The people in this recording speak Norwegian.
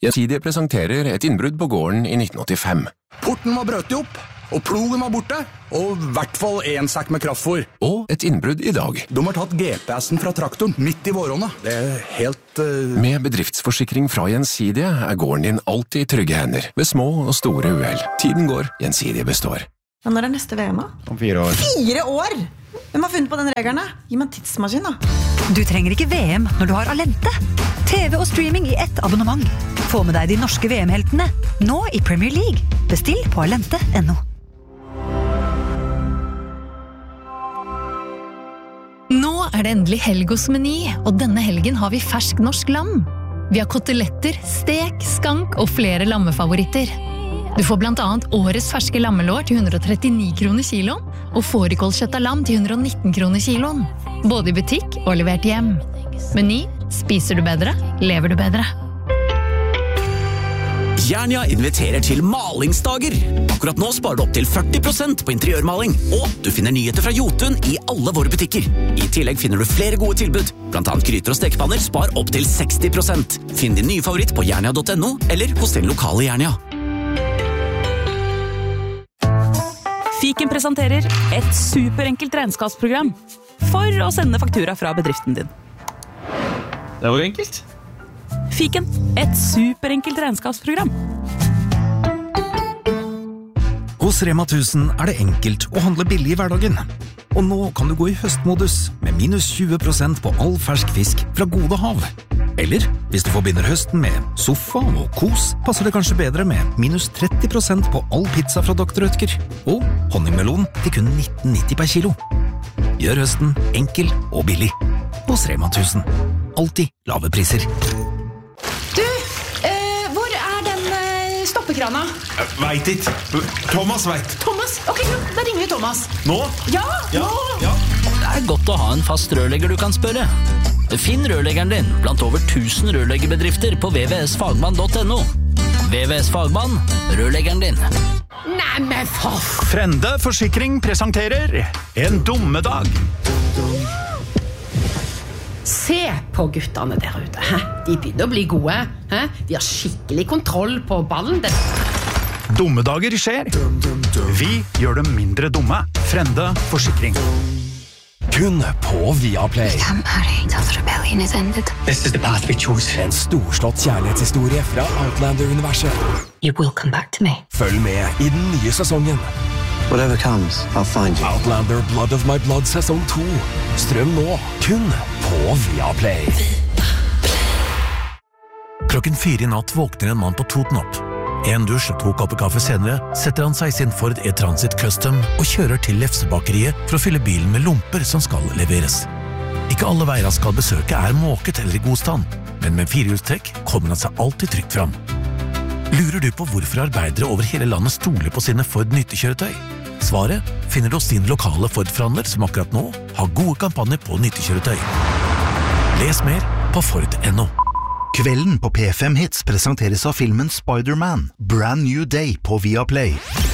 Gjensidige presenterer et innbrudd på gården i 1985. Porten var brøtet opp, og plogen var borte, og I hvert fall en sekk med kraftfôr. Og et innbrudd I dag. De har tatt GPS-en fra traktoren midt I våronna. Det helt... Med bedriftsforsikring fra Gjensidige gården din alltid I trygge hender, ved små og store uheld. Tiden går, Gjensidige består. Ja, når neste VM da? Om 4 år. 4 år? Hvem har funnet på den regelen da? Gi meg en tidsmaskin da. Du trenger ikke VM når du har Alente. TV og streaming I ett abonnement. Få med deg de norske VM-heltene, nå I Premier League. Bestill på alente.no. Nå det endelig helg hos Meny, og denne helgen har vi fersk norsk lam. Vi har koteletter, stek, skank og flere lammefavoritter. Du får blant annet årets ferske lammelår til 139 kroner kiloen, og fårikålkjøtt av lam til 119 kroner kiloen. Både I butikk og levert hjem. Meny, spiser du bedre, lever du bedre. Jernia inviterer til malingsdager. Akkurat nå sparer du opp til 40% på interiørmaling, og du finner nyheter fra Jotun I alle våre butikker. I tillegg finner du flere gode tilbud, blant annet gryter og stekepanner spar opp til 60%. Finn din nye favoritt på jernia.no, eller hos din lokale Jernia. Fiken presenterer et superenkelt regnskapsprogram for å sende faktura fra bedriften din. Det var enkelt. Fiken, et superenkelt regnskapsprogram. Hos Rema 1000 det enkelt å handle billig I hverdagen. Og nå kan du gå I høstmodus med minus 20% på all fersk fisk fra Gode Hav. Eller, hvis du forbinder høsten med sofa og kos, passer det kanskje bedre med minus 30% på all pizza fra Dr. Rødtger. Og honningmelon til kun 19,90 per kilo. Gjør høsten enkel og billig. Hos Rema 1000. Alltid lave priser. Stoppekrana. Vet ikke. Thomas vet. Thomas? Ok, da ringer vi Thomas. Nå? Ja, nå! Ja. Det godt å ha en fast rørlegger du kan spørre. Finn rørleggeren din blant over 1000 rørleggerbedrifter på vvsfagmann.no. VVS Fagmann, rørleggeren din. Nei, men for... Frende Forsikring presenterer En dommedag. Se på guttene der ute. De begynner å bli gode. De har skikkelig kontroll på ballen. Dommedager skjer. Vi gjør dem mindre dumme. Frende Forsikring. Kun på Viaplay. This is the path we chose. En storslått kjærlighetshistorie fra Outlander-universet. You will come back to me. Følg med I den nye sesongen. Whatever comes, I'll find you. Outlander Blood of My Blood sesong 2. Strøm nå, kun på Viaplay. Klokken 4 I natt våkner en mann på Toten opp. En dusj og 2 kopper kaffe senere setter han seg I sin Ford E-Transit Custom og kjører til Lefsebakeriet for å fylle bilen med lomper som skal leveres. Ikke alle veier han skal besøke måket eller I god stand, men med 4-hjulstrekk kommer han seg alltid trygt fram. Lurer du på hvorfor arbeidere over hele landet stoler på sine Ford nyttekjøretøy? Svaret finner du hos din lokale Ford-forhandler som akkurat nå har gode kampanjer på nyttekjøretøy. Les mer på Ford.no. Kvelden på P5 Hits presenteres av filmen Spider-Man, Brand New Day på Viaplay.